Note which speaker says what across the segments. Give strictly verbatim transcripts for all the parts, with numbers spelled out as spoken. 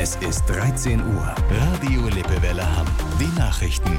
Speaker 1: Es ist dreizehn Uhr. Radio Lippewelle Hamm. Die Nachrichten.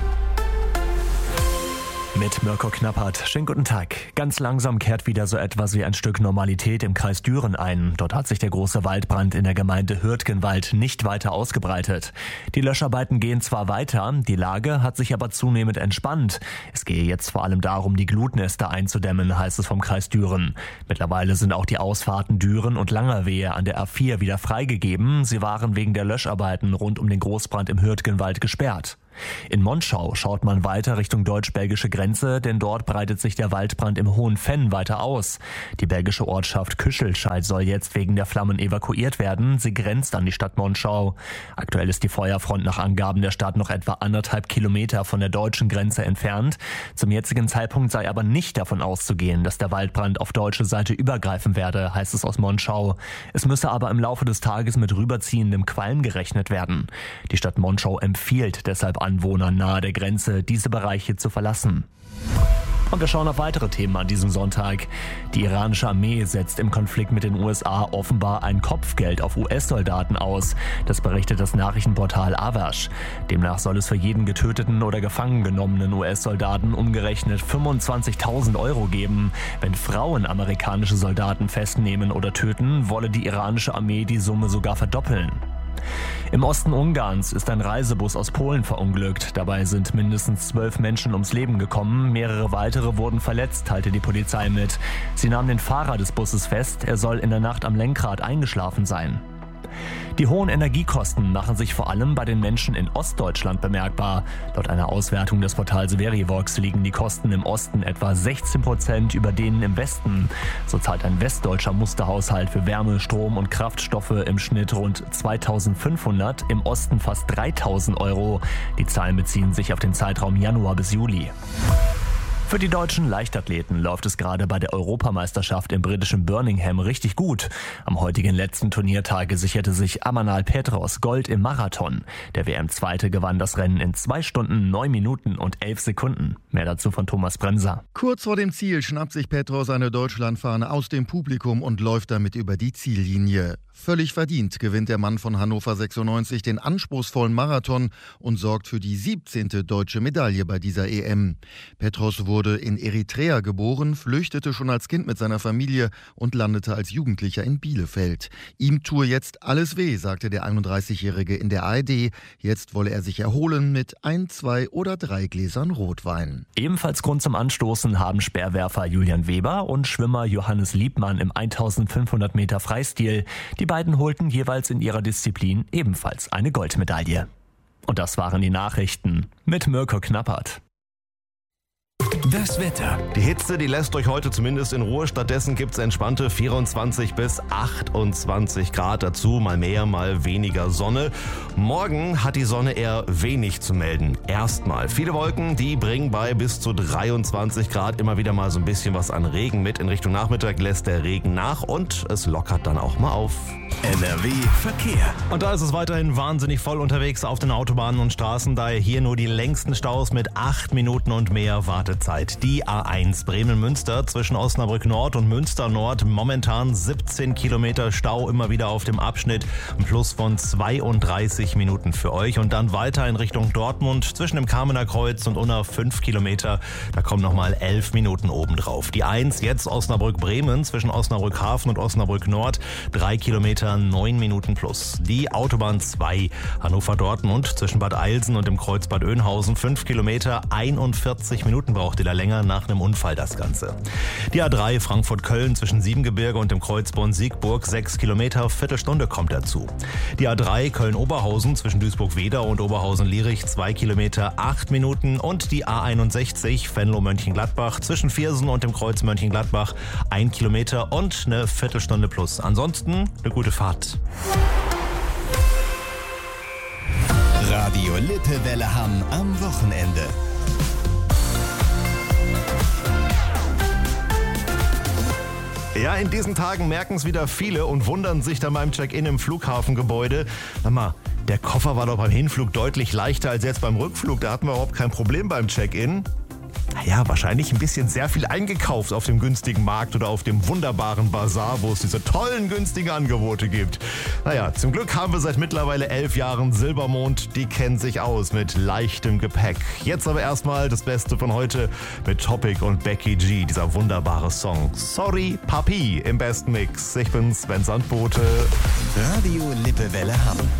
Speaker 2: Mit Mirko Knappert. Schönen guten Tag. Ganz langsam kehrt wieder so etwas wie ein Stück Normalität im Kreis Düren ein. Dort hat sich der große Waldbrand in der Gemeinde Hürtgenwald nicht weiter ausgebreitet. Die Löscharbeiten gehen zwar weiter, die Lage hat sich aber zunehmend entspannt. Es gehe jetzt vor allem darum, die Glutnester einzudämmen, heißt es vom Kreis Düren. Mittlerweile sind auch die Ausfahrten Düren und Langerwehe an der A vier wieder freigegeben. Sie waren wegen der Löscharbeiten rund um den Großbrand im Hürtgenwald gesperrt. In Monschau schaut man weiter Richtung deutsch-belgische Grenze, denn dort breitet sich der Waldbrand im Hohen Venn weiter aus. Die belgische Ortschaft Küschelscheid soll jetzt wegen der Flammen evakuiert werden. Sie grenzt an die Stadt Monschau. Aktuell ist die Feuerfront nach Angaben der Stadt noch etwa anderthalb Kilometer von der deutschen Grenze entfernt. Zum jetzigen Zeitpunkt sei aber nicht davon auszugehen, dass der Waldbrand auf deutsche Seite übergreifen werde, heißt es aus Monschau. Es müsse aber im Laufe des Tages mit rüberziehendem Qualm gerechnet werden. Die Stadt Monschau empfiehlt deshalb Anwohnern nahe der Grenze, diese Bereiche zu verlassen. Und wir schauen auf weitere Themen an diesem Sonntag. Die iranische Armee setzt im Konflikt mit den U S A offenbar ein Kopfgeld auf U S-Soldaten aus. Das berichtet das Nachrichtenportal Awash. Demnach soll es für jeden getöteten oder gefangen genommenen U S-Soldaten umgerechnet fünfundzwanzigtausend Euro geben. Wenn Frauen amerikanische Soldaten festnehmen oder töten, wolle die iranische Armee die Summe sogar verdoppeln. Im Osten Ungarns ist ein Reisebus aus Polen verunglückt. Dabei sind mindestens zwölf Menschen ums Leben gekommen. Mehrere weitere wurden verletzt, teilte die Polizei mit. Sie nahm den Fahrer des Busses fest. Er soll in der Nacht am Lenkrad eingeschlafen sein. Die hohen Energiekosten machen sich vor allem bei den Menschen in Ostdeutschland bemerkbar. Laut einer Auswertung des Portals Verivox liegen die Kosten im Osten etwa sechzehn Prozent über denen im Westen. So zahlt ein westdeutscher Musterhaushalt für Wärme, Strom und Kraftstoffe im Schnitt rund zweitausendfünfhundert, im Osten fast dreitausend Euro. Die Zahlen beziehen sich auf den Zeitraum Januar bis Juli. Für die deutschen Leichtathleten läuft es gerade bei der Europameisterschaft im britischen Birmingham richtig gut. Am heutigen letzten Turniertag sicherte sich Amanal Petros Gold im Marathon. Der W M-Zweite gewann das Rennen in zwei Stunden, neun Minuten und elf Sekunden. Mehr dazu von Thomas Bremser.
Speaker 3: Kurz vor dem Ziel schnappt sich Petros eine Deutschlandfahne aus dem Publikum und läuft damit über die Ziellinie. Völlig verdient gewinnt der Mann von Hannover sechsundneunzig den anspruchsvollen Marathon und sorgt für die siebzehnte deutsche Medaille bei dieser E M. Petros wurde in Eritrea geboren, flüchtete schon als Kind mit seiner Familie und landete als Jugendlicher in Bielefeld. Ihm tue jetzt alles weh, sagte der einunddreißigjährige in der A R D. Jetzt wolle er sich erholen mit ein, zwei oder drei Gläsern Rotwein.
Speaker 2: Ebenfalls Grund zum Anstoßen haben Speerwerfer Julian Weber und Schwimmer Johannes Liebmann im eintausendfünfhundert Meter Freistil. Die beiden holten jeweils in ihrer Disziplin ebenfalls eine Goldmedaille. Und das waren die Nachrichten mit Mirko Knappert.
Speaker 1: Das Wetter.
Speaker 4: Die Hitze, die lässt euch heute zumindest in Ruhe. Stattdessen gibt es entspannte vierundzwanzig bis achtundzwanzig Grad dazu. Mal mehr, mal weniger Sonne. Morgen hat die Sonne eher wenig zu melden. Erstmal. Viele Wolken, die bringen bei bis zu dreiundzwanzig Grad immer wieder mal so ein bisschen was an Regen mit. In Richtung Nachmittag lässt der Regen nach und es lockert dann auch mal auf.
Speaker 1: N R W Verkehr.
Speaker 4: Und da ist es weiterhin wahnsinnig voll unterwegs auf den Autobahnen und Straßen. Daher hier nur die längsten Staus mit acht Minuten und mehr Wartezeit. Die A eins Bremen-Münster zwischen Osnabrück Nord und Münster Nord. Momentan siebzehn Kilometer Stau immer wieder auf dem Abschnitt. Ein Plus von zweiunddreißig Minuten für euch. Und dann weiter in Richtung Dortmund zwischen dem Kamener Kreuz und Unna fünf Kilometer. Da kommen nochmal elf Minuten obendrauf. Die eins jetzt Osnabrück-Bremen zwischen Osnabrück Hafen und Osnabrück Nord. drei Kilometer, neun Minuten plus. Die Autobahn zwei Hannover-Dortmund zwischen Bad Eilsen und dem Kreuz Bad Oeynhausen. fünf Kilometer, einundvierzig Minuten braucht ihr da länger nach einem Unfall das Ganze. Die A drei Frankfurt-Köln zwischen Siebengebirge und dem Kreuz Bonn-Siegburg. sechs Kilometer, Viertelstunde kommt dazu. Die A drei Köln-Oberhausen zwischen Duisburg-Wedau und Oberhausen-Lierich. zwei Kilometer, acht Minuten. Und die A einundsechzig Venlo-Mönchengladbach zwischen Viersen und dem Kreuz Mönchengladbach. ein Kilometer und eine Viertelstunde plus. Ansonsten eine gute Fahrt.
Speaker 1: Radio Lippewelle Hamm am Wochenende.
Speaker 4: Ja, in diesen Tagen merken es wieder viele und wundern sich dann beim Check-in im Flughafengebäude. Sag mal, der Koffer war doch beim Hinflug deutlich leichter als jetzt beim Rückflug. Da hatten wir überhaupt kein Problem beim Check-in. naja, wahrscheinlich ein bisschen sehr viel eingekauft auf dem günstigen Markt oder auf dem wunderbaren Bazar, wo es diese tollen, günstigen Angebote gibt. Naja, zum Glück haben wir seit mittlerweile elf Jahren Silbermond. Die kennen sich aus mit leichtem Gepäck. Jetzt aber erstmal das Beste von heute mit Topic und Becky G, dieser wunderbare Song. Sorry, Papi im besten Mix. Ich bin Sven Sandbote.
Speaker 1: Radio Lippewelle Hamm.